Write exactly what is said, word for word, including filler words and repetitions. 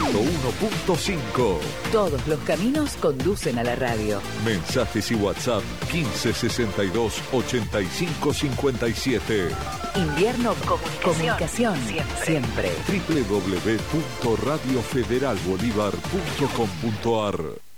ciento uno punto cinco. Todos los caminos conducen a la radio. Mensajes y WhatsApp quince sesenta y dos ochenta y cinco cincuenta y siete. Invierno Comunicación. Comunicación siempre. doble u doble u doble u punto radio federal bolívar punto com punto a r